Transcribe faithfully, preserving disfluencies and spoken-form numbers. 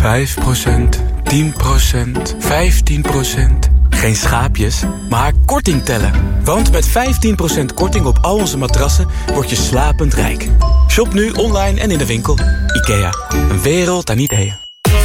vijf procent, tien procent, vijftien procent. Geen schaapjes, maar korting tellen. Want met vijftien procent korting op al onze matrassen word je slapend rijk. Shop nu online en in de winkel. IKEA, een wereld aan ideeën.